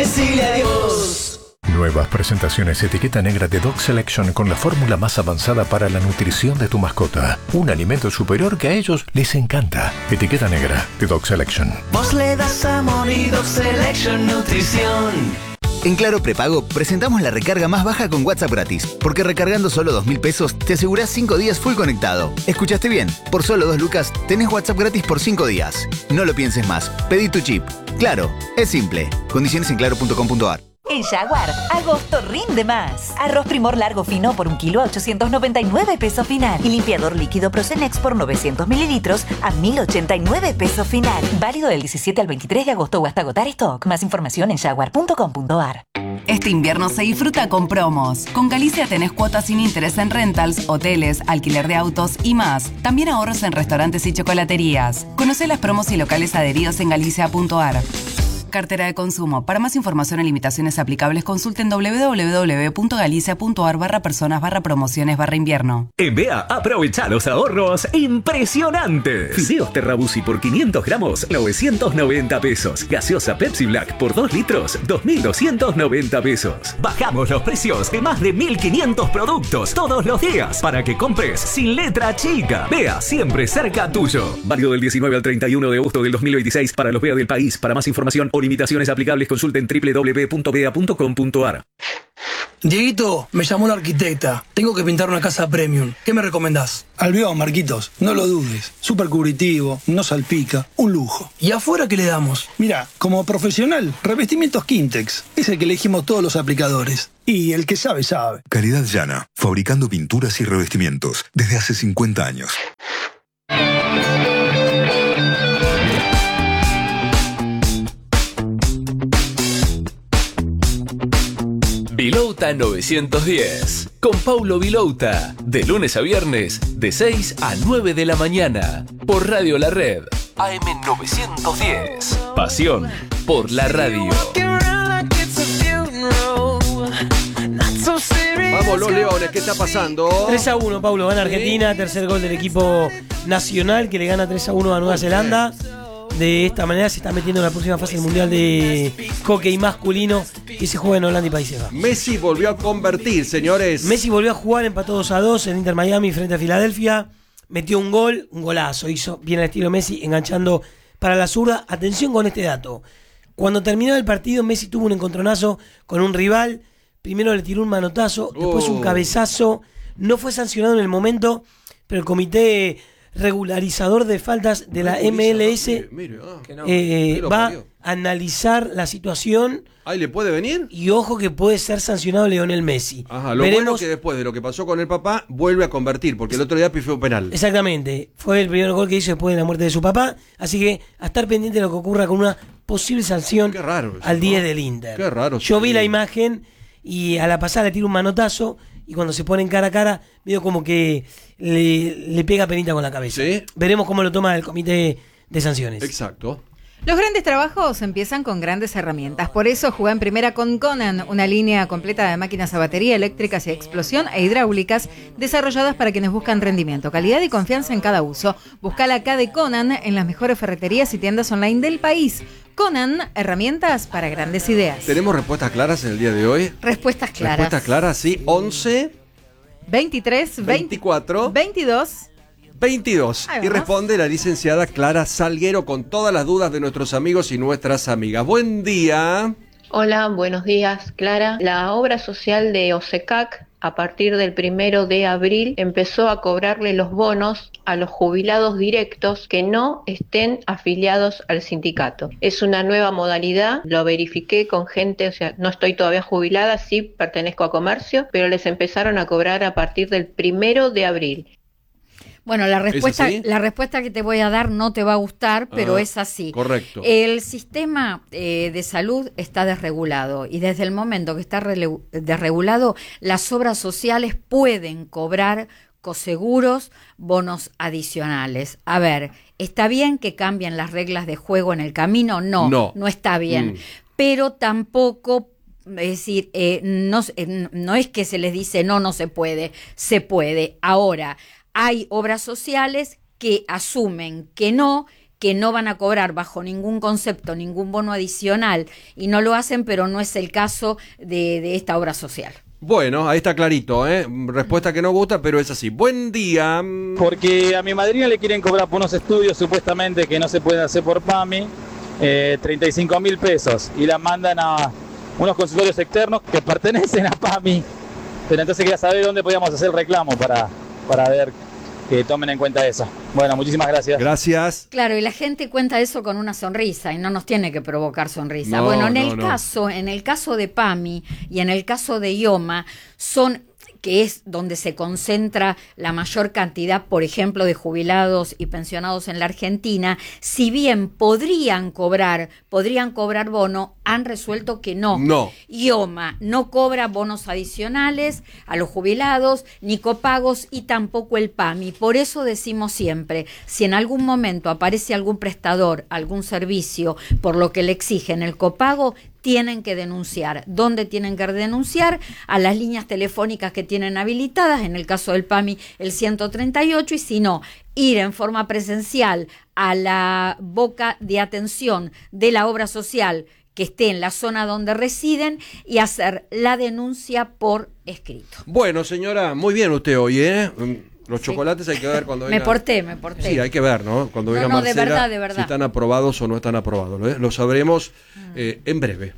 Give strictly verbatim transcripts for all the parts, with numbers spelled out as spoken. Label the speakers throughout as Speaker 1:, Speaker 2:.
Speaker 1: decirle adiós.
Speaker 2: Nuevas presentaciones etiqueta negra de Dog Selection con la fórmula más avanzada para la nutrición de tu mascota. Un alimento superior que a ellos les encanta. Etiqueta negra de Dog Selection.
Speaker 1: Vos le das amor y Dog Selection Nutrición.
Speaker 3: En Claro Prepago presentamos la recarga más baja con WhatsApp gratis, porque recargando solo dos mil pesos te asegurás cinco días full conectado. ¿Escuchaste bien? Por solo dos lucas tenés WhatsApp gratis por cinco días. No lo pienses más, pedí tu chip. Claro, es simple. Condiciones en claro punto com punto a r.
Speaker 4: En Jaguar, agosto rinde más. Arroz Primor largo fino por un kilo a ochocientos noventa y nueve pesos final. Y limpiador líquido Procenex por novecientos mililitros a mil ochenta y nueve pesos final. Válido del diecisiete al veintitrés de agosto o hasta agotar stock. Más información en jaguar punto com punto a r.
Speaker 5: Este invierno se disfruta con promos. Con Galicia tenés cuotas sin interés en rentals, hoteles, alquiler de autos y más. También ahorros en restaurantes y chocolaterías. Conocé las promos y locales adheridos en galicia punto a r. Cartera de consumo. Para más información o limitaciones aplicables, consulten doble u doble u doble u punto galicia punto a r barra personas barra promociones barra invierno.
Speaker 6: En B A, aprovecha los ahorros impresionantes. Fideos Terrabusi por quinientos gramos, novecientos noventa pesos. Gaseosa Pepsi Black por dos litros, dos mil doscientos noventa pesos. Bajamos los precios de más de mil quinientos productos todos los días para que compres sin letra chica. B A, siempre cerca tuyo. Válido del diecinueve al treinta y uno de agosto del dos mil veintiséis para los B A del país. Para más información o limitaciones aplicables, consulten doble u doble u doble u punto b a punto com punto a r.
Speaker 7: Dieguito, me llamó la arquitecta. Tengo que pintar una casa premium. ¿Qué me recomendás? Albión, Marquitos. No lo dudes. Súper cubritivo, no salpica. Un lujo. ¿Y afuera qué le damos? Mira, como profesional, revestimientos Quintex. Es el que elegimos todos los aplicadores. Y el que sabe, sabe.
Speaker 8: Calidad Llana. Fabricando pinturas y revestimientos desde hace cincuenta años.
Speaker 9: Vilouta novecientos diez, con Paulo Vilouta, de lunes a viernes, de seis a nueve de la mañana, por Radio La Red, A M novecientos diez. Pasión por la radio.
Speaker 10: Vamos los Leones, ¿qué está pasando?
Speaker 11: tres a uno, Paulo, gana Argentina, tercer gol del equipo nacional que le gana tres a uno a Nueva Zelanda. De esta manera se está metiendo en la próxima fase del Mundial de Hockey masculino que se juega en Holanda y Países Bajos.
Speaker 10: Messi volvió a convertir, señores.
Speaker 11: Messi volvió a jugar, empató dos a dos en Inter Miami frente a Filadelfia. Metió un gol, un golazo. Hizo bien al estilo Messi, enganchando para la zurda. Atención con este dato. Cuando terminó el partido, Messi tuvo un encontronazo con un rival. Primero le tiró un manotazo, después un cabezazo. No fue sancionado en el momento, pero el comité regularizador de faltas de la M L S
Speaker 10: mire, ah,
Speaker 11: eh, va a analizar la situación.
Speaker 10: ¿Ahí le puede venir?
Speaker 11: Y ojo que puede ser sancionado Lionel Messi.
Speaker 10: Ajá, lo
Speaker 11: Veremos.
Speaker 10: bueno que después de lo que pasó con el papá, vuelve a convertir, porque el otro día pifió un penal.
Speaker 11: Exactamente, fue el primer gol que hizo después de la muerte de su papá, así que a estar pendiente de lo que ocurra con una posible sanción.
Speaker 10: Qué raro eso,
Speaker 11: al diez
Speaker 10: ¿no?
Speaker 11: del Inter.
Speaker 10: Qué raro.
Speaker 11: Yo
Speaker 10: sí.
Speaker 11: vi la imagen y a la pasada le tira un manotazo y cuando se ponen cara a cara, veo como que le, le pega penita con la cabeza.
Speaker 10: ¿Sí?
Speaker 11: Veremos cómo lo toma el comité de sanciones.
Speaker 10: Exacto.
Speaker 12: Los grandes trabajos empiezan con grandes herramientas. Por eso juega en primera con Conan, una línea completa de máquinas a batería, eléctricas y a explosión e hidráulicas desarrolladas para quienes buscan rendimiento, calidad y confianza en cada uso. Busca la K de Conan en las mejores ferreterías y tiendas online del país. Conan, herramientas para grandes ideas.
Speaker 10: ¿Tenemos respuestas claras en el día de hoy?
Speaker 12: Respuestas claras.
Speaker 10: Respuestas claras, sí. once,
Speaker 12: veintitrés,
Speaker 10: veinticuatro,
Speaker 12: veintidós.
Speaker 10: veintidós. Y responde la licenciada Clara Salguero con todas las dudas de nuestros amigos y nuestras amigas. Buen día.
Speaker 13: Hola, buenos días, Clara. La obra social de OSECAC, a partir del primero de abril, empezó a cobrarle los bonos a los jubilados directos que no estén afiliados al sindicato. Es una nueva modalidad, lo verifiqué con gente, o sea, no estoy todavía jubilada, sí pertenezco a comercio, pero les empezaron a cobrar a partir del primero de abril.
Speaker 12: Bueno, la respuesta, la respuesta que te voy a dar no te va a gustar, pero ah, es así.
Speaker 10: Correcto.
Speaker 12: El sistema eh, de salud está desregulado y desde el momento que está rele- desregulado, las obras sociales pueden cobrar coseguros, bonos adicionales. A ver, ¿está bien que cambien las reglas de juego en el camino? No, no, no está bien. Mm. Pero tampoco... Es decir, eh, no, eh, no es que se les dice no, no se puede, se puede. Ahora, hay obras sociales que asumen que no, que no van a cobrar bajo ningún concepto ningún bono adicional y no lo hacen, pero no es el caso de, de esta obra social.
Speaker 10: Bueno, ahí está clarito, ¿eh? Respuesta que no gusta, pero es así. Buen día.
Speaker 14: Porque a mi madrina le quieren cobrar por unos estudios supuestamente que no se pueden hacer por PAMI, eh, treinta y cinco mil pesos, y la mandan a unos consultorios externos que pertenecen a PAMI. Pero entonces quería saber dónde podíamos hacer el reclamo para, para ver que tomen en cuenta eso. Bueno, muchísimas gracias.
Speaker 10: Gracias.
Speaker 12: Claro, y la gente cuenta eso con una sonrisa y no nos tiene que provocar sonrisa.
Speaker 10: No,
Speaker 12: bueno, en
Speaker 10: no,
Speaker 12: el
Speaker 10: no.
Speaker 12: caso, en el caso de PAMI y en el caso de IOMA, son que es donde se concentra la mayor cantidad, por ejemplo, de jubilados y pensionados en la Argentina, si bien podrían cobrar, podrían cobrar bono, han resuelto que no.
Speaker 10: No.
Speaker 12: IOMA no cobra bonos adicionales a los jubilados, ni copagos y tampoco el PAMI. Por eso decimos siempre, si en algún momento aparece algún prestador, algún servicio, por lo que le exigen el copago, tienen que denunciar. ¿Dónde tienen que denunciar? A las líneas telefónicas que tienen habilitadas, en el caso del PAMI el ciento treinta y ocho, y si no, ir en forma presencial a la boca de atención de la obra social que esté en la zona donde residen y hacer la denuncia por escrito.
Speaker 10: Bueno, señora, muy bien usted hoy, ¿eh? Los chocolates hay que ver cuando venga.
Speaker 12: Me porté, me porté.
Speaker 10: Sí, hay que ver, ¿no? Cuando venga
Speaker 12: No, no, de
Speaker 10: Marcela,
Speaker 12: verdad, de verdad.
Speaker 10: si están aprobados o no están aprobados. ¿eh? Lo sabremos eh, en breve.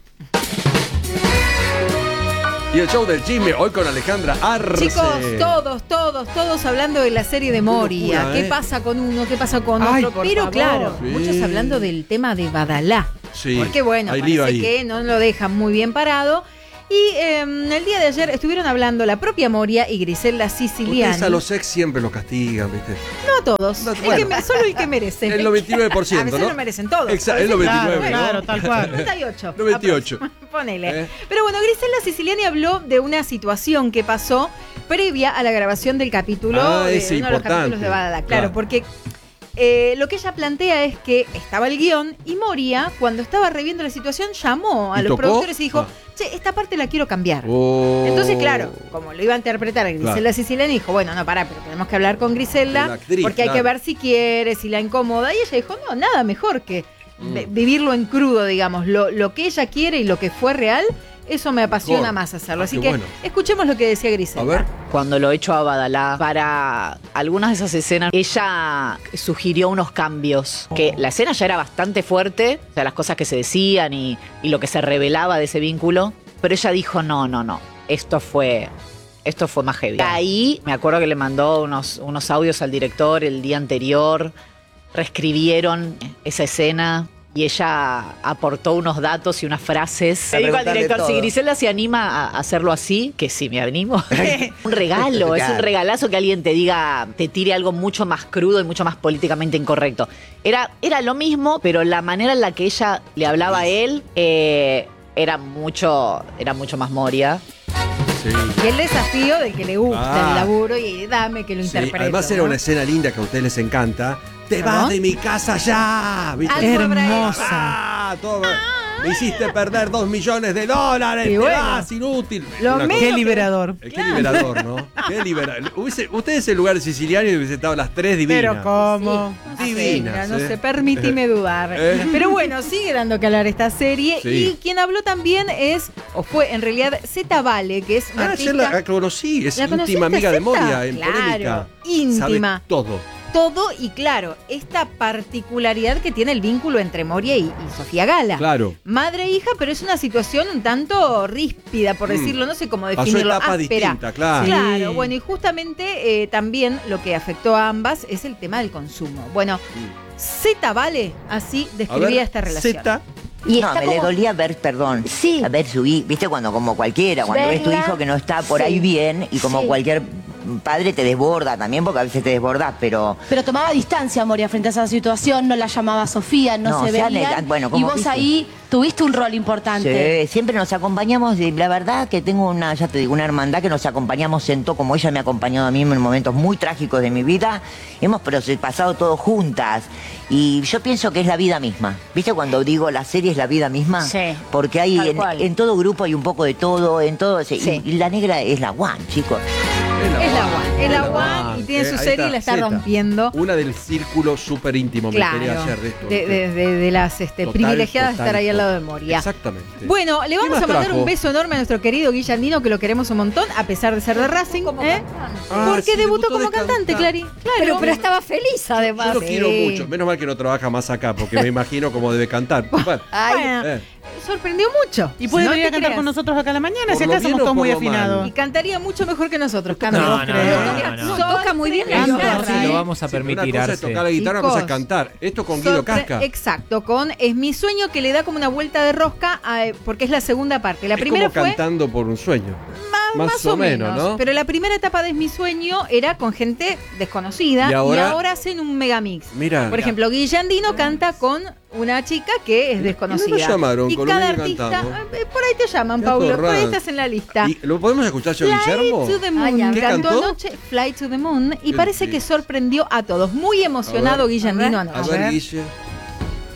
Speaker 10: Y el show del chisme hoy con Alejandra Arce.
Speaker 15: Chicos, todos, todos, todos hablando de la serie de Moria.
Speaker 10: locura,
Speaker 15: ¿Qué
Speaker 10: ¿eh?
Speaker 15: pasa con uno? ¿Qué pasa con
Speaker 10: Ay,
Speaker 15: otro?
Speaker 10: por
Speaker 15: Pero
Speaker 10: favor.
Speaker 15: claro,
Speaker 10: Sí.
Speaker 15: muchos hablando del tema de Badalá.
Speaker 10: Sí,
Speaker 15: Porque bueno,
Speaker 10: hay
Speaker 15: parece
Speaker 10: lío ahí.
Speaker 15: que no lo dejan muy bien parado. Y eh, el día de ayer estuvieron hablando la propia Moria y Griselda Siciliani.
Speaker 10: Ustedes a los ex siempre los castigan, ¿viste?
Speaker 15: No a todos,
Speaker 10: No,
Speaker 15: el
Speaker 10: bueno.
Speaker 15: que me- solo el que merece.
Speaker 10: El noventa y nueve por ciento,
Speaker 15: A veces
Speaker 10: ¿no?
Speaker 15: lo merecen todos.
Speaker 10: Exacto, el noventa y nueve,
Speaker 15: Claro,
Speaker 10: ¿no?
Speaker 15: claro, tal cual. noventa y ocho.
Speaker 10: noventa y ocho.
Speaker 15: Ponele.
Speaker 10: ¿Eh?
Speaker 15: Pero bueno, Griselda Siciliani habló de una situación que pasó previa a la grabación del capítulo,
Speaker 10: Ah,
Speaker 15: de
Speaker 10: es
Speaker 15: uno de los
Speaker 10: importante.
Speaker 15: capítulos de Badalá. Claro,
Speaker 10: Claro.
Speaker 15: porque eh, lo que ella plantea es que estaba el guión y Moria, cuando estaba reviendo la situación, llamó a
Speaker 10: ¿Y
Speaker 15: los
Speaker 10: tocó?
Speaker 15: productores y dijo,
Speaker 10: Ah.
Speaker 15: che, esta parte la quiero cambiar.
Speaker 10: Oh.
Speaker 15: Entonces, claro, como lo iba a interpretar Griselda
Speaker 10: Claro.
Speaker 15: Siciliani, dijo, bueno, no, pará, pero tenemos que hablar con
Speaker 10: De
Speaker 15: Griselda,
Speaker 10: la actriz,
Speaker 15: porque hay
Speaker 10: claro.
Speaker 15: que ver si quiere, si la incomoda. Y ella dijo, no, nada mejor que
Speaker 10: Mm.
Speaker 15: vi- vivirlo en crudo, digamos. Lo, lo que ella quiere y lo que fue real, eso me apasiona
Speaker 16: Mejor.
Speaker 15: más hacerlo.
Speaker 16: Ah,
Speaker 15: Así
Speaker 16: qué
Speaker 15: que
Speaker 16: bueno.
Speaker 15: escuchemos lo que decía Griselda.
Speaker 16: Cuando lo echó a Badalá, para algunas de esas escenas, ella sugirió unos cambios. Que la escena ya era bastante fuerte, o sea, las cosas que se decían y, y lo que se revelaba de ese vínculo. Pero ella dijo, no, no, no, esto fue... Esto fue más heavy. Ahí me acuerdo que le mandó unos, unos audios al director el día anterior, reescribieron esa escena y ella aportó unos datos y unas frases.
Speaker 17: A
Speaker 16: Le digo al
Speaker 17: preguntarle
Speaker 16: director,
Speaker 17: todo.
Speaker 16: si Griselda se anima a hacerlo así, que sí, me animo. Un regalo, es un
Speaker 17: Claro.
Speaker 16: regalazo que alguien te diga, te tire algo mucho más crudo y mucho más políticamente incorrecto. Era, era lo mismo, pero la manera en la que ella le hablaba a él eh, era mucho, era mucho más Moria.
Speaker 15: Y el desafío del que le gusta
Speaker 10: Ah.
Speaker 15: el laburo y dame que lo
Speaker 10: Sí,
Speaker 15: interprete.
Speaker 10: además era una escena linda que a ustedes les encanta. ¡Te vas
Speaker 15: ¿Perdón?
Speaker 10: de mi casa ya! ¿Viste?
Speaker 15: Algo habrá
Speaker 10: Hermosa. Ah, todo- Me hiciste perder dos millones de dólares.
Speaker 15: Y
Speaker 10: ¡Te
Speaker 15: bueno.
Speaker 10: vas, inútil!
Speaker 15: Lo
Speaker 10: Una
Speaker 15: menos
Speaker 10: cosa-
Speaker 15: que-
Speaker 18: liberador.
Speaker 10: Eh, Qué liberador, ¿no? Qué liberador. Hubiese- ustedes en lugar de siciliano hubiesen estado las tres divinas.
Speaker 18: Pero cómo.
Speaker 10: Divinas.
Speaker 15: No
Speaker 10: ¿eh?
Speaker 15: sé, permíteme dudar.
Speaker 10: ¿Eh?
Speaker 15: Pero bueno, sigue dando que hablar esta serie.
Speaker 10: Sí.
Speaker 15: Y quien habló también es, o fue en realidad, Zeta Vale, que es una
Speaker 10: Ah,
Speaker 15: artista
Speaker 10: ayer la conocí. Es
Speaker 15: ¿La
Speaker 10: íntima
Speaker 15: conociste,
Speaker 10: amiga de
Speaker 15: Zeta?
Speaker 10: Moria en
Speaker 15: Claro,
Speaker 10: Polémica.
Speaker 15: íntima.
Speaker 10: Sabe todo.
Speaker 15: todo y claro, esta particularidad que tiene el vínculo entre Moria y, y Sofía Gala.
Speaker 10: Claro.
Speaker 15: Madre e hija, pero es una situación un tanto ríspida, por
Speaker 10: Mm.
Speaker 15: decirlo, no sé cómo
Speaker 10: Pasó
Speaker 15: definirlo.
Speaker 10: etapas
Speaker 15: áspera.
Speaker 10: distintas, claro.
Speaker 15: Claro,
Speaker 10: Sí.
Speaker 15: bueno, y justamente eh, también lo que afectó a ambas es el tema del consumo. Bueno, Zeta Vale así describía esta relación.
Speaker 19: Y
Speaker 15: está
Speaker 19: no, me
Speaker 15: como-
Speaker 19: le dolía ver, perdón, a ver su hijo, viste, cuando como cualquiera, cuando ves tu
Speaker 20: Verla.
Speaker 19: hijo que no está por
Speaker 20: Sí.
Speaker 19: ahí bien y como
Speaker 20: Sí.
Speaker 19: cualquier padre te desborda también, porque a veces te desbordas, pero...
Speaker 20: Pero tomaba distancia Moria frente a esa situación, no la llamaba Sofía, no,
Speaker 19: No,
Speaker 20: se
Speaker 19: se ha
Speaker 20: veían.
Speaker 19: negado, bueno,
Speaker 20: y
Speaker 19: como
Speaker 20: vos
Speaker 19: viste.
Speaker 20: ahí tuviste un rol importante.
Speaker 19: Sí, siempre nos acompañamos y la verdad que tengo una, ya te digo, una hermandad que nos acompañamos en todo, como ella me ha acompañado a mí en momentos muy trágicos de mi vida, hemos proce- pasado todo juntas y yo pienso que es la vida misma. ¿Viste cuando digo la serie es la vida misma?
Speaker 20: Sí,
Speaker 19: Porque hay
Speaker 20: tal
Speaker 19: en,
Speaker 20: cual.
Speaker 19: en todo grupo hay un poco de todo, en todo, sí.
Speaker 20: Sí.
Speaker 19: Y, y la negra es la one, chicos.
Speaker 15: Es la One, es la One y tiene
Speaker 10: Eh,
Speaker 15: su
Speaker 10: ahí
Speaker 15: serie
Speaker 10: está,
Speaker 15: y la está
Speaker 10: Zeta.
Speaker 15: rompiendo.
Speaker 10: Una del círculo súper íntimo, me enteré
Speaker 15: Claro,
Speaker 10: ayer de esto.
Speaker 15: de, de- de- de las este,
Speaker 10: Total,
Speaker 15: privilegiadas de
Speaker 10: total,
Speaker 15: estar ahí al lado de
Speaker 10: total.
Speaker 15: Moria.
Speaker 10: Exactamente.
Speaker 15: Bueno, le
Speaker 10: ¿Qué
Speaker 15: vamos
Speaker 10: más
Speaker 15: a mandar
Speaker 10: trajo?
Speaker 15: un beso enorme a nuestro querido Guillermino, que lo queremos un montón, a pesar de ser de Racing. ¿eh?
Speaker 10: Ah,
Speaker 15: Porque
Speaker 10: sí,
Speaker 15: debutó
Speaker 10: debutó
Speaker 15: como
Speaker 10: de
Speaker 15: cantante,
Speaker 10: cantar.
Speaker 15: Clary. Claro.
Speaker 12: Pero, pero estaba feliz además.
Speaker 10: Yo lo
Speaker 15: Sí.
Speaker 10: quiero mucho. Menos mal que no trabaja más acá, porque me imagino cómo debe cantar. Bueno,
Speaker 15: Bueno,
Speaker 10: eh.
Speaker 15: sorprendió mucho.
Speaker 17: Y puede
Speaker 15: No
Speaker 17: venir a
Speaker 15: te
Speaker 17: cantar
Speaker 15: creas.
Speaker 17: con nosotros acá a la mañana,
Speaker 10: Por
Speaker 17: si
Speaker 10: lo
Speaker 17: acá
Speaker 10: bien
Speaker 17: somos
Speaker 10: o
Speaker 17: todos
Speaker 10: por
Speaker 17: muy
Speaker 10: lo mal.
Speaker 17: afinados.
Speaker 15: Y cantaría mucho mejor que nosotros. Cami.
Speaker 18: No,
Speaker 15: ¿Vos
Speaker 18: no,
Speaker 15: crees?
Speaker 18: no, no, no.
Speaker 12: Toca muy bien la
Speaker 15: Canta,
Speaker 12: guitarra.
Speaker 18: Sí,
Speaker 15: ¿eh?
Speaker 18: lo vamos a
Speaker 10: Sí, una
Speaker 18: permitir,
Speaker 10: cosa es
Speaker 18: Arce.
Speaker 10: tocar la guitarra, otra cosa es
Speaker 15: Chicos,
Speaker 10: cantar. Esto con Guido
Speaker 15: Sorpre-
Speaker 10: Casca.
Speaker 15: Exacto, con Es mi sueño, que le da como una vuelta de rosca, a- porque es la segunda parte. La
Speaker 10: Es
Speaker 15: primera
Speaker 10: como
Speaker 15: fue
Speaker 10: cantando por un sueño.
Speaker 15: más,
Speaker 10: más o menos, ¿no?
Speaker 15: Pero la primera etapa de Es mi sueño era con gente desconocida
Speaker 10: Y
Speaker 15: y
Speaker 10: ahora-
Speaker 15: ahora, hacen un megamix.
Speaker 10: Mira.
Speaker 15: Por ejemplo, Guillermo canta con una chica que es desconocida.
Speaker 10: ¿Y no nos llamaron
Speaker 15: y
Speaker 10: con
Speaker 15: cada
Speaker 10: lo bien que
Speaker 15: artista,
Speaker 10: cantamos?
Speaker 15: eh, por ahí te llaman,
Speaker 10: Qué
Speaker 15: Paulo, por ahí
Speaker 10: atorrante.
Speaker 15: estás en la lista.
Speaker 10: ¿Y ¿Lo podemos escuchar yo,
Speaker 15: Fly
Speaker 10: Guillermo?
Speaker 15: to the Moon.
Speaker 12: Ay, a ver.
Speaker 10: ¿Qué
Speaker 15: Cantó
Speaker 10: cantó?
Speaker 15: anoche Fly to the Moon y
Speaker 10: Qué
Speaker 15: parece
Speaker 10: lindo.
Speaker 15: que sorprendió a todos. Muy emocionado
Speaker 10: A ver.
Speaker 15: Guillermo
Speaker 12: A ver.
Speaker 10: A
Speaker 15: anoche.
Speaker 10: ver, Guille.